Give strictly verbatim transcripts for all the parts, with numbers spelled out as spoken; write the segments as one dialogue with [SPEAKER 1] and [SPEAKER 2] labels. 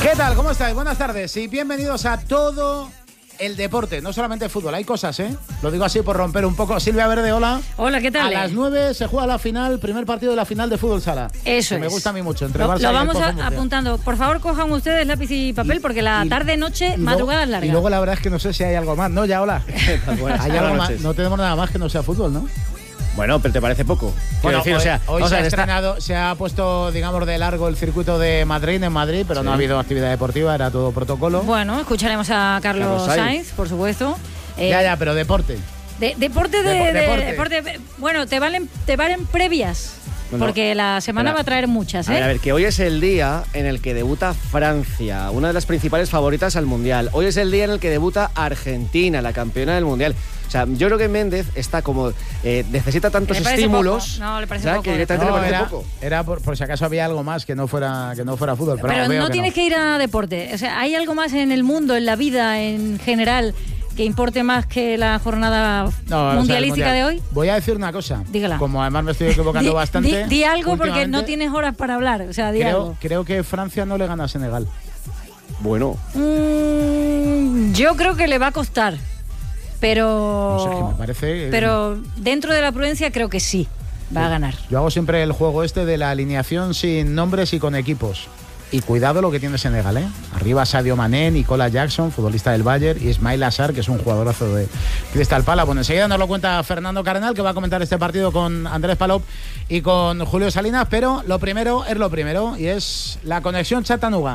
[SPEAKER 1] ¿Qué tal? ¿Cómo estáis? Buenas tardes y bienvenidos a todo el deporte, no solamente el fútbol, hay cosas, ¿eh? Lo digo así por romper un poco. Silvia Verde, hola.
[SPEAKER 2] Hola, ¿qué tal?
[SPEAKER 1] A las nueve se juega la final, primer partido de la final de fútbol sala.
[SPEAKER 2] Eso
[SPEAKER 1] que
[SPEAKER 2] es.
[SPEAKER 1] Me gusta a mí mucho. Entre
[SPEAKER 2] lo,
[SPEAKER 1] Barça
[SPEAKER 2] lo
[SPEAKER 1] y
[SPEAKER 2] vamos
[SPEAKER 1] el
[SPEAKER 2] a,
[SPEAKER 1] Pozo
[SPEAKER 2] apuntando. Por favor, cojan ustedes lápiz y papel porque la
[SPEAKER 1] y,
[SPEAKER 2] tarde, noche,
[SPEAKER 1] y
[SPEAKER 2] madrugada es
[SPEAKER 1] luego,
[SPEAKER 2] larga.
[SPEAKER 1] Y luego la verdad es que no sé si hay algo más, ¿no? Ya, hola. ¿Hay algo más? No tenemos nada más que no sea fútbol, ¿no?
[SPEAKER 3] Bueno, pero ¿te parece poco?
[SPEAKER 1] Bueno,
[SPEAKER 3] decir,
[SPEAKER 1] hoy,
[SPEAKER 3] o sea,
[SPEAKER 1] hoy
[SPEAKER 3] o
[SPEAKER 1] se,
[SPEAKER 3] sea,
[SPEAKER 1] ha
[SPEAKER 3] esta...
[SPEAKER 1] estrenado, se ha puesto, digamos, de largo el circuito de Madrid en Madrid, pero sí. No ha habido actividad deportiva, era todo protocolo.
[SPEAKER 2] Bueno, escucharemos a Carlos, Carlos Sainz, Sainz, por supuesto.
[SPEAKER 1] Eh, ya, ya, pero deporte.
[SPEAKER 2] De, deporte, de,
[SPEAKER 1] Depo
[SPEAKER 2] de,
[SPEAKER 1] deporte.
[SPEAKER 2] deporte. Bueno, te valen, te valen previas. Bueno, porque la semana
[SPEAKER 3] espera.
[SPEAKER 2] va a traer muchas, ¿eh?
[SPEAKER 3] A ver, a ver, que hoy es el día en el que debuta Francia, una de las principales favoritas al Mundial. Hoy es el día en el que debuta Argentina, la campeona del Mundial. O sea, yo creo que Méndez está como... Eh, necesita tantos estímulos...
[SPEAKER 2] Poco. No, le parece
[SPEAKER 3] ¿sabes?
[SPEAKER 2] poco.
[SPEAKER 3] Que directamente
[SPEAKER 1] no,
[SPEAKER 3] le parece
[SPEAKER 1] era,
[SPEAKER 3] poco.
[SPEAKER 1] Era por, por si acaso había algo más que no fuera, que no fuera fútbol. Pero,
[SPEAKER 2] pero
[SPEAKER 1] veo
[SPEAKER 2] no
[SPEAKER 1] que
[SPEAKER 2] tienes
[SPEAKER 1] no.
[SPEAKER 2] que ir a deporte. O sea, ¿hay algo más en el mundo, en la vida, en general, que importe más que la jornada no, mundialística o sea, mundial. de hoy?
[SPEAKER 1] Voy a decir una cosa.
[SPEAKER 2] Dígala.
[SPEAKER 1] Como además me estoy equivocando
[SPEAKER 2] di,
[SPEAKER 1] bastante.
[SPEAKER 2] Di, di algo porque no tienes horas para hablar. O sea, di
[SPEAKER 1] creo,
[SPEAKER 2] algo.
[SPEAKER 1] Creo que Francia no le gana a Senegal.
[SPEAKER 3] Bueno.
[SPEAKER 2] Mm, yo creo que le va a costar. Pero.
[SPEAKER 1] No sé, que me parece.
[SPEAKER 2] Pero dentro de la prudencia creo que sí. Va sí. a ganar.
[SPEAKER 1] Yo hago siempre el juego este de la alineación sin nombres y con equipos. Y cuidado lo que tiene Senegal, ¿eh? Arriba Sadio Mané, Nicola Jackson, futbolista del Bayern, y Ismail Assar, que es un jugadorazo de Crystal Palace. Bueno, enseguida nos lo cuenta Fernando Cardenal, que va a comentar este partido con Andrés Palop y con Julio Salinas, pero lo primero es lo primero, y es la conexión Chattanooga.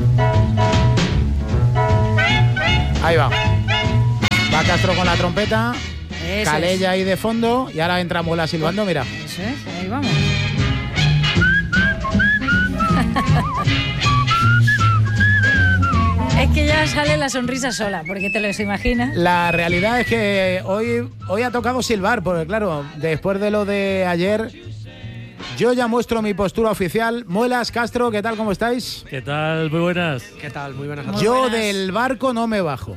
[SPEAKER 1] Ahí va. Va Castro con la trompeta, Eso Calella es. ahí de fondo, y ahora entra Muela silbando, mira.
[SPEAKER 2] Eso es, ahí vamos. Es que ya sale la sonrisa sola, porque te lo imaginas.
[SPEAKER 1] La realidad es que hoy, hoy ha tocado silbar, porque claro, después de lo de ayer, yo ya muestro mi postura oficial. Muelas, Castro, ¿qué tal? ¿Cómo estáis?
[SPEAKER 4] ¿Qué tal? Muy buenas.
[SPEAKER 5] ¿Qué tal? Muy buenas.
[SPEAKER 2] Muy
[SPEAKER 1] yo
[SPEAKER 2] buenas.
[SPEAKER 1] Del barco no me bajo.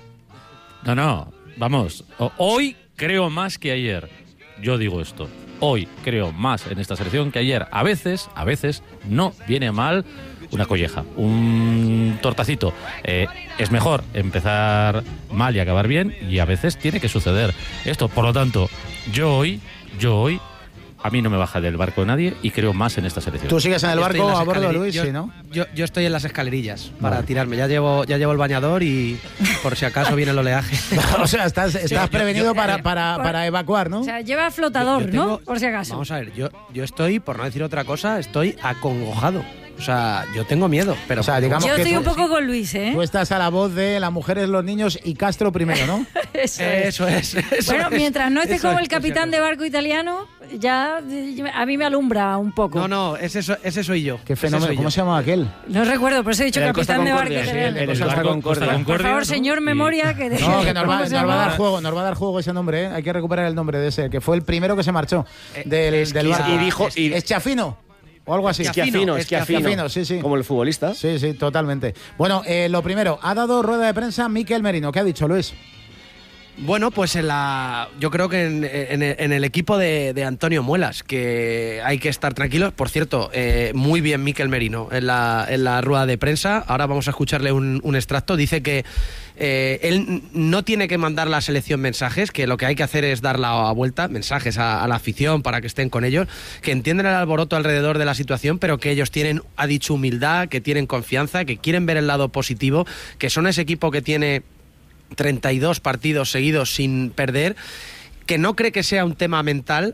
[SPEAKER 4] No, no, vamos. Hoy creo más que ayer. Yo digo esto. Hoy creo más en esta selección que ayer. A veces, a veces, no viene mal una colleja, un tortacito. Eh, es mejor empezar mal y acabar bien, y a veces tiene que suceder esto. Por lo tanto, yo hoy, yo hoy, a mí no me baja del barco nadie y creo más en esta selección.
[SPEAKER 1] ¿Tú sigues en el barco a bordo, Luis?
[SPEAKER 5] Yo,
[SPEAKER 1] sí, ¿no?
[SPEAKER 5] Yo, yo estoy en las escalerillas para
[SPEAKER 1] vale.
[SPEAKER 5] tirarme. Ya llevo, ya llevo el bañador y por si acaso viene el oleaje.
[SPEAKER 1] O sea, estás, estás yo, prevenido yo, yo, para, para, para evacuar, ¿no?
[SPEAKER 2] O sea, lleva flotador, yo, yo tengo, ¿no? Por si acaso.
[SPEAKER 5] Vamos a ver, yo, yo estoy, por no decir otra cosa, estoy acongojado. O sea, yo tengo miedo, pero...
[SPEAKER 1] O sea, digamos
[SPEAKER 2] yo
[SPEAKER 1] que
[SPEAKER 2] estoy
[SPEAKER 1] tú,
[SPEAKER 2] un poco con Luis, ¿eh?
[SPEAKER 1] Tú estás a la voz de las mujeres, los niños y Castro primero, ¿no?
[SPEAKER 2] Eso es.
[SPEAKER 5] Eso es. Eso
[SPEAKER 2] bueno,
[SPEAKER 5] es,
[SPEAKER 2] mientras no esté
[SPEAKER 5] eso
[SPEAKER 2] como
[SPEAKER 5] es,
[SPEAKER 2] el capitán de barco italiano, ya a mí me alumbra un poco.
[SPEAKER 5] No, no, ese, ese soy yo.
[SPEAKER 1] Qué fenómeno. ¿Cómo yo. se llama aquel?
[SPEAKER 2] No recuerdo, por eso he dicho
[SPEAKER 3] el
[SPEAKER 2] capitán de barco
[SPEAKER 3] sí,
[SPEAKER 2] italiano.
[SPEAKER 3] El, el barco Concordia.
[SPEAKER 2] Por, por favor, señor, ¿no? Memoria, que... De,
[SPEAKER 1] no, que nos va, nos va a dar juego, nos va a dar juego ese nombre, ¿eh? Hay que recuperar el nombre de ese, que fue el primero que se marchó del,
[SPEAKER 5] es,
[SPEAKER 1] del barco.
[SPEAKER 3] Y dijo... Y,
[SPEAKER 1] ¿Es Chafino? O algo así.
[SPEAKER 3] Esquiafino, esquiafino,
[SPEAKER 1] sí, sí.
[SPEAKER 3] Como el futbolista.
[SPEAKER 1] Sí, sí, totalmente. Bueno, eh, lo primero, ha dado rueda de prensa Mikel Merino. ¿Qué ha dicho, Luis?
[SPEAKER 5] Bueno, pues en la, yo creo que en, en, en el equipo de, de Antonio Muelas, que hay que estar tranquilos. Por cierto, eh, muy bien Mikel Merino en la, en la rueda de prensa. Ahora vamos a escucharle un, un extracto. Dice que eh, él no tiene que mandar a la selección mensajes, que lo que hay que hacer es dar la vuelta, mensajes a, a la afición para que estén con ellos, que entienden el alboroto alrededor de la situación, pero que ellos tienen, ha dicho, humildad, que tienen confianza, que quieren ver el lado positivo, que son ese equipo que tiene treinta y dos partidos seguidos sin perder, que no cree que sea un tema mental.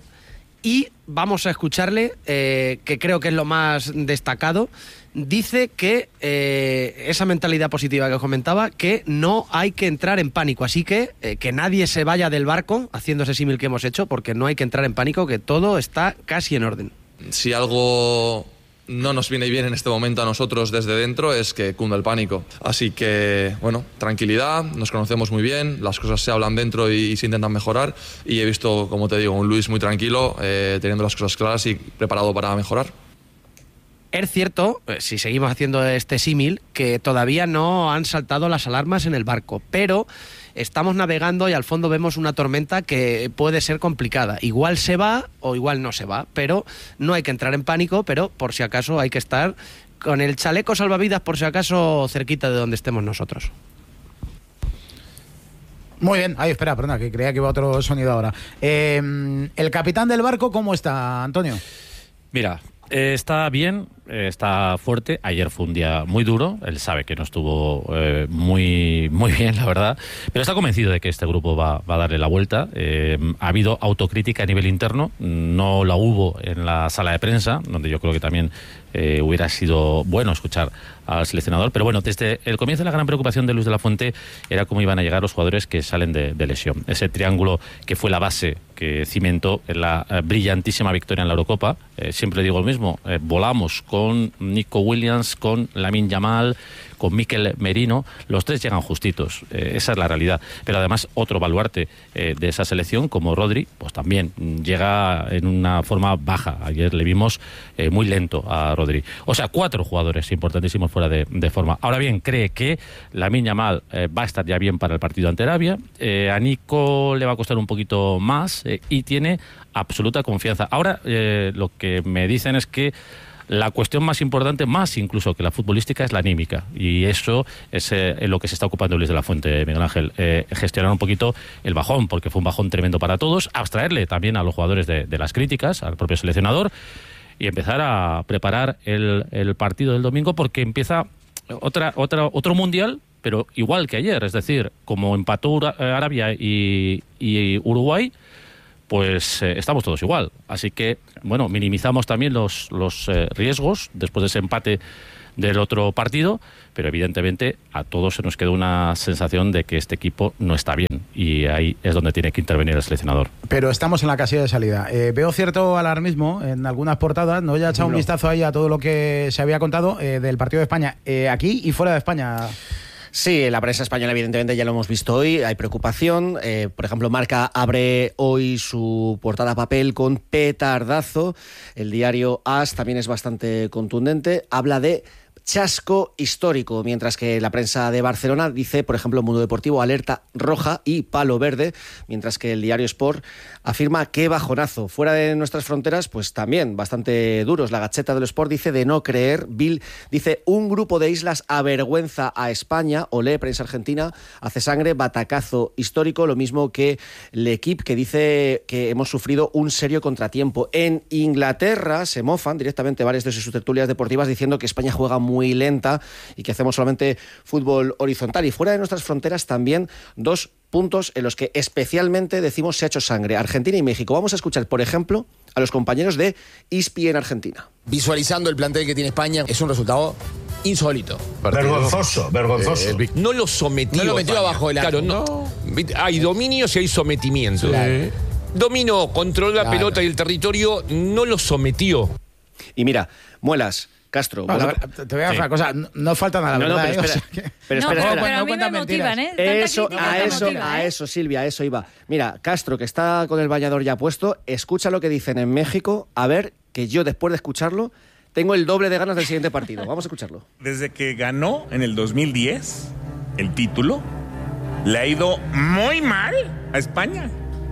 [SPEAKER 5] Y vamos a escucharle, eh, que creo que es lo más destacado. Dice que eh, esa mentalidad positiva que os comentaba, que no hay que entrar en pánico, así que eh, que nadie se vaya del barco, haciendo ese símil que hemos hecho, porque no hay que entrar en pánico, que todo está casi en orden.
[SPEAKER 6] Si algo no nos viene bien en este momento a nosotros desde dentro es que cunda el pánico. Así que, bueno, tranquilidad, nos conocemos muy bien, las cosas se hablan dentro y, y se intentan mejorar, y he visto, como te digo, un Luis muy tranquilo, eh, teniendo las cosas claras y preparado para mejorar.
[SPEAKER 5] Es cierto, si seguimos haciendo este símil, que todavía no han saltado las alarmas en el barco, pero estamos navegando y al fondo vemos una tormenta que puede ser complicada. Igual se va o igual no se va, pero no hay que entrar en pánico, pero por si acaso hay que estar con el chaleco salvavidas por si acaso cerquita de donde estemos nosotros.
[SPEAKER 1] Muy bien, ay, espera, perdona, que creía que iba otro sonido ahora. Eh, el capitán del barco, ¿cómo está, Antonio?
[SPEAKER 4] Mira, eh, está bien, eh, está fuerte. Ayer fue un día muy duro. Él sabe que no estuvo eh, muy, muy bien, la verdad. Pero está convencido de que este grupo va, va a darle la vuelta. Eh, ha habido autocrítica a nivel interno. No la hubo en la sala de prensa, donde yo creo que también eh, hubiera sido bueno escuchar al seleccionador. Pero bueno, desde el comienzo la gran preocupación de Luis de la Fuente era cómo iban a llegar los jugadores que salen de, de lesión. Ese triángulo que fue la base que cimentó en la eh, brillantísima victoria en la Eurocopa. Eh, siempre digo lo mismo, eh, volamos con Nico Williams, con Lamine Yamal, con Mikel Merino, los tres llegan justitos, eh, esa es la realidad. Pero además otro baluarte eh, de esa selección, como Rodri, pues también llega en una forma baja. Ayer le vimos eh, muy lento a Rodri. O sea, cuatro jugadores importantísimos fuera de, de forma. Ahora bien, cree que Lamine Yamal eh, va a estar ya bien para el partido ante Arabia, eh, a Nico le va a costar un poquito más eh, y tiene absoluta confianza. Ahora eh, lo que me dicen es que la cuestión más importante, más incluso que la futbolística, es la anímica. Y eso es eh, en lo que se está ocupando Luis de la Fuente, Miguel Ángel. Eh, gestionar un poquito el bajón, porque fue un bajón tremendo para todos. Abstraerle también a los jugadores de, de las críticas, al propio seleccionador. Y empezar a preparar el, el partido del domingo, porque empieza otra, otra, otro mundial, pero igual que ayer. Es decir, como empató Arabia y, y Uruguay, pues eh, estamos todos igual. Así que, bueno, minimizamos también los, los eh, riesgos después de ese empate del otro partido, pero evidentemente a todos se nos queda una sensación de que este equipo no está bien, y ahí es donde tiene que intervenir el seleccionador.
[SPEAKER 1] Pero estamos en la casilla de salida. Eh, veo cierto alarmismo en algunas portadas. No voy a echar un vistazo ahí a todo lo que se había contado eh, del partido de España, eh, aquí y fuera de España.
[SPEAKER 3] Sí, la prensa española evidentemente ya lo hemos visto hoy, hay preocupación. Eh, por ejemplo, Marca abre hoy su portada a papel con petardazo. El diario AS también es bastante contundente, habla de chasco histórico, mientras que la prensa de Barcelona dice, por ejemplo, Mundo Deportivo, alerta roja y palo verde, mientras que el diario Sport afirma que bajonazo. Fuera de nuestras fronteras, pues también bastante duros. La Gacheta del Sport dice de no creer. Bill dice, un grupo de islas avergüenza a España. Olé, prensa argentina, hace sangre, batacazo histórico. Lo mismo que L'Equipe, que dice que hemos sufrido un serio contratiempo. En Inglaterra se mofan directamente varias de sus tertulias deportivas diciendo que España juega muy muy lenta y que hacemos solamente fútbol horizontal. Y fuera de nuestras fronteras también dos puntos en los que especialmente decimos se ha hecho sangre: Argentina y México. Vamos a escuchar, por ejemplo, a los compañeros de E S P N en Argentina.
[SPEAKER 7] Visualizando el plantel que tiene España, es un resultado insólito.
[SPEAKER 8] Vergonzoso, vergonzoso.
[SPEAKER 7] Eh,
[SPEAKER 9] no lo sometió.
[SPEAKER 7] No lo metió
[SPEAKER 9] España.
[SPEAKER 7] abajo del
[SPEAKER 9] Claro,
[SPEAKER 7] arco.
[SPEAKER 9] no. Hay dominios y hay sometimiento.
[SPEAKER 7] Claro.
[SPEAKER 9] Dominó, controló la
[SPEAKER 7] Claro.
[SPEAKER 9] pelota y el territorio, no lo sometió.
[SPEAKER 3] Y mira, Muelas, Castro.
[SPEAKER 1] No,
[SPEAKER 3] bueno,
[SPEAKER 1] la, te voy a decir una cosa, no, no falta nada,
[SPEAKER 3] No, no,
[SPEAKER 1] ¿verdad?
[SPEAKER 3] pero
[SPEAKER 1] eh?
[SPEAKER 3] espera,
[SPEAKER 1] O sea que-
[SPEAKER 3] pero
[SPEAKER 2] no,
[SPEAKER 3] espera,
[SPEAKER 2] pero,
[SPEAKER 3] espera.
[SPEAKER 2] pero a
[SPEAKER 1] No
[SPEAKER 2] mí me
[SPEAKER 1] cuentan
[SPEAKER 2] motivan, ¿eh?
[SPEAKER 1] mentiras.
[SPEAKER 2] Tanta
[SPEAKER 3] Eso,
[SPEAKER 2] crítica
[SPEAKER 3] a
[SPEAKER 2] me
[SPEAKER 3] eso,
[SPEAKER 2] motiva,
[SPEAKER 3] a
[SPEAKER 2] ¿eh?
[SPEAKER 3] eso, Silvia, a eso iba. Mira, Castro, que está con el bañador ya puesto, escucha lo que dicen en México, a ver, que yo después de escucharlo tengo el doble de ganas del siguiente partido. Vamos a escucharlo.
[SPEAKER 8] Desde que ganó en el dos mil diez el título, le ha ido muy mal a España.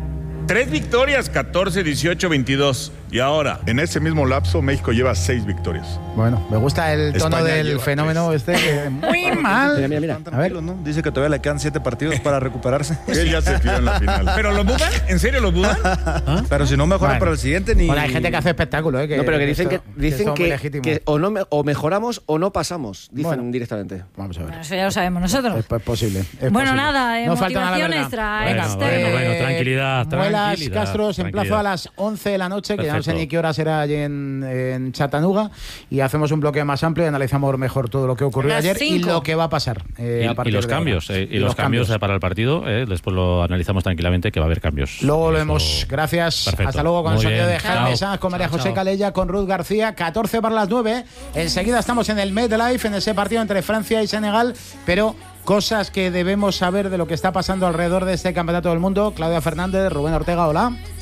[SPEAKER 8] Tres victorias, catorce, dieciocho, veintidós. Y ahora, en ese mismo lapso, México lleva seis victorias.
[SPEAKER 1] Bueno, me gusta el tono
[SPEAKER 8] España
[SPEAKER 1] del
[SPEAKER 8] lleva
[SPEAKER 1] fenómeno
[SPEAKER 8] tres.
[SPEAKER 1] este, que muy mal.
[SPEAKER 3] Mira, mira, mira.
[SPEAKER 1] A ver,
[SPEAKER 10] ¿no? Dice que todavía le quedan siete partidos para recuperarse.
[SPEAKER 8] Él ya se fió en la final. ¿Pero lo dudan? ¿En serio lo dudan?
[SPEAKER 10] Pero si no mejora
[SPEAKER 1] Bueno.
[SPEAKER 10] para el siguiente, ni.
[SPEAKER 1] bueno, hay gente que hace espectáculo, ¿eh? Que,
[SPEAKER 3] No, pero que dicen que,
[SPEAKER 1] esto-
[SPEAKER 3] dicen
[SPEAKER 1] esto es muy
[SPEAKER 3] que,
[SPEAKER 1] legítimo.
[SPEAKER 3] que o, no, me- o mejoramos o no pasamos, dicen
[SPEAKER 1] Bueno.
[SPEAKER 3] directamente.
[SPEAKER 1] Vamos a ver.
[SPEAKER 2] Bueno, eso ya lo sabemos nosotros.
[SPEAKER 1] Es, es posible. es
[SPEAKER 2] Bueno,
[SPEAKER 1] posible.
[SPEAKER 2] nada, eh,
[SPEAKER 1] no falta nada,
[SPEAKER 2] motivación
[SPEAKER 1] ¿verdad?
[SPEAKER 2] extra,
[SPEAKER 1] Venga,
[SPEAKER 2] extra.
[SPEAKER 4] Bueno, bueno, tranquilidad,
[SPEAKER 1] Muelas,
[SPEAKER 4] tranquilidad,
[SPEAKER 1] Castro, os emplazo
[SPEAKER 4] tranquilidad.
[SPEAKER 1] a las once de la noche, que ya no sé
[SPEAKER 4] Perfecto.
[SPEAKER 1] ni qué hora será allí en, en Chattanooga, y hacemos un bloque más amplio y analizamos mejor todo lo que ocurrió
[SPEAKER 2] Las
[SPEAKER 1] ayer y
[SPEAKER 2] cinco.
[SPEAKER 1] lo que va a pasar. eh,
[SPEAKER 4] Y,
[SPEAKER 1] a
[SPEAKER 4] y
[SPEAKER 1] partir
[SPEAKER 4] los
[SPEAKER 1] de ahora.
[SPEAKER 4] cambios, eh, y, los cambios, eh, para el partido, eh, después lo analizamos tranquilamente, que va a haber cambios.
[SPEAKER 1] Luego lo
[SPEAKER 4] Eso-
[SPEAKER 1] vemos. Gracias.
[SPEAKER 4] Perfecto.
[SPEAKER 1] Hasta luego con
[SPEAKER 4] Muy
[SPEAKER 1] el sonido
[SPEAKER 4] bien.
[SPEAKER 1] de Jaime
[SPEAKER 2] Chao.
[SPEAKER 1] Sanz, con María
[SPEAKER 5] Chao,
[SPEAKER 1] José
[SPEAKER 5] chao.
[SPEAKER 1] Calella, con Ruth García. catorce para las nueve. Enseguida estamos en el MetLife, en ese partido entre Francia y Senegal, pero cosas que debemos saber de lo que está pasando alrededor de este campeonato del mundo. Claudia Fernández, Rubén Ortega, hola.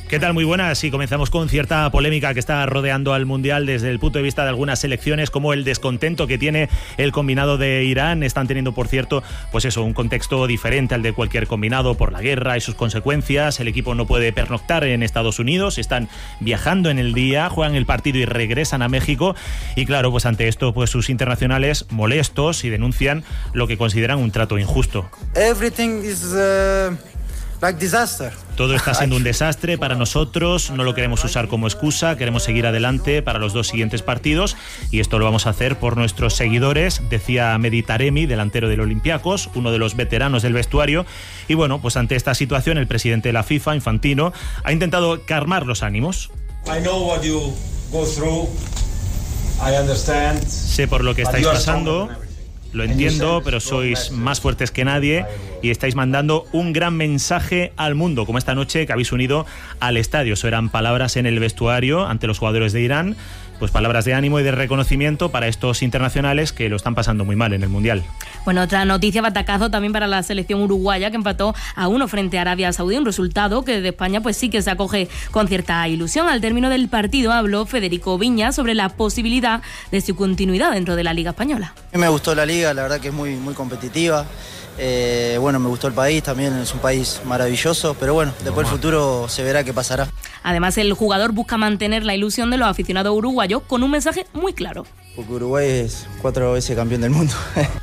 [SPEAKER 11] ¿Qué tal? Muy buenas. Y comenzamos con cierta polémica que está rodeando al Mundial desde el punto de vista de algunas selecciones, como el descontento que tiene el combinado de Irán. Están teniendo, por cierto, pues eso, un contexto diferente al de cualquier combinado por la guerra y sus consecuencias. El equipo no puede pernoctar en Estados Unidos, están viajando en el día, juegan el partido y regresan a México. Y claro, pues ante esto, pues sus internacionales molestos y denuncian lo que consideran un trato injusto.
[SPEAKER 12] Everything is uh, like disaster.
[SPEAKER 11] Todo está siendo un desastre para nosotros, no lo queremos usar como excusa, queremos seguir adelante para los dos siguientes partidos y esto lo vamos a hacer por nuestros seguidores, decía Mehdi Taremi, delantero del Olympiacos, uno de los veteranos del vestuario. Y bueno, pues ante esta situación el presidente de la FIFA, Infantino, ha intentado calmar los ánimos.
[SPEAKER 13] I know what you go through. I understand.
[SPEAKER 11] Sé por lo que estáis pasando. Lo entiendo, pero sois más fuertes que nadie y estáis mandando un gran mensaje al mundo, como esta noche que habéis unido al estadio. Eso eran palabras en el vestuario ante los jugadores de Irán, pues palabras de ánimo y de reconocimiento para estos internacionales que lo están pasando muy mal en el Mundial.
[SPEAKER 14] Bueno, otra noticia, batacazo también para la selección uruguaya, que empató a uno frente a Arabia Saudí, un resultado que de España pues sí que se acoge con cierta ilusión. Al término del partido habló Federico Viñas sobre la posibilidad de su continuidad dentro de la Liga Española.
[SPEAKER 15] Me gustó la Liga, la verdad que es muy, muy competitiva. Eh, bueno, me gustó el país, también es un país maravilloso, pero bueno, después el futuro se verá qué pasará.
[SPEAKER 14] Además, el jugador busca mantener la ilusión de los aficionados uruguayos con un mensaje muy claro.
[SPEAKER 15] Porque Uruguay es cuatro veces campeón del mundo.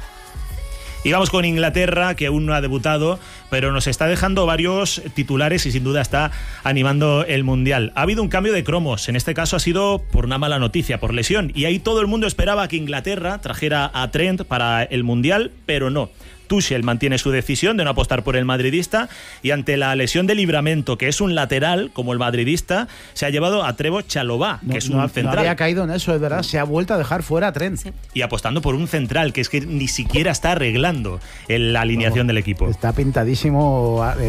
[SPEAKER 11] Y vamos con Inglaterra, que aún no ha debutado, pero nos está dejando varios titulares y sin duda está animando el Mundial. Ha habido un cambio de cromos, en este caso ha sido por una mala noticia, por lesión, y ahí todo el mundo esperaba que Inglaterra trajera a Trent para el Mundial, pero no. Tuchel mantiene su decisión de no apostar por el madridista y ante la lesión de Livramento, que es un lateral como el madridista, se ha llevado a Trevoh Chalobah, que
[SPEAKER 1] no,
[SPEAKER 11] es un
[SPEAKER 1] no,
[SPEAKER 11] central.
[SPEAKER 1] No había caído en eso, es verdad. Se ha vuelto a dejar fuera a Trent. Sí.
[SPEAKER 11] Y apostando por un central, que es que ni siquiera está arreglando la alineación no, del equipo.
[SPEAKER 1] Está pintadísimo.